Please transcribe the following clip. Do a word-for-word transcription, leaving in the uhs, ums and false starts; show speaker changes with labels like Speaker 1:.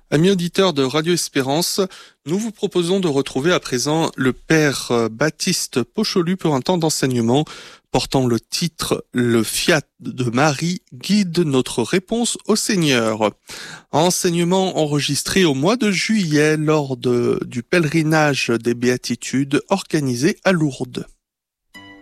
Speaker 1: Amis auditeurs de Radio Espérance, nous vous proposons de retrouver à présent le Père Baptiste Pocholu pour un temps d'enseignement portant le titre « Le Fiat de Marie guide notre réponse au Seigneur ». Enseignement enregistré au mois de juillet lors de, du pèlerinage des Béatitudes organisé à Lourdes.